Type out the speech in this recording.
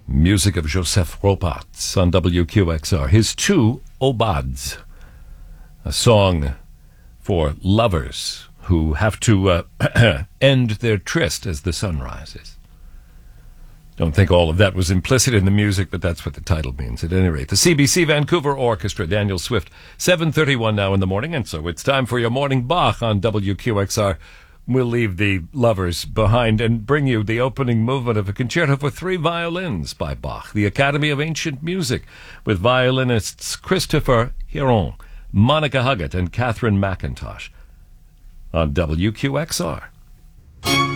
Music of Joseph Roparts on WQXR. His two Obads, a song for lovers who have to end their tryst as the sun rises. Don't think all of that was implicit in the music, but that's what the title means. At any rate, the CBC Vancouver Orchestra, Daniel Swift, 7:31 now in the morning, and so it's time for your morning Bach on WQXR. We'll leave the lovers behind and bring you the opening movement of a concerto for three violins by Bach, the Academy of Ancient Music, with violinists Christopher Hiron, Monica Huggett, and Catherine McIntosh on WQXR.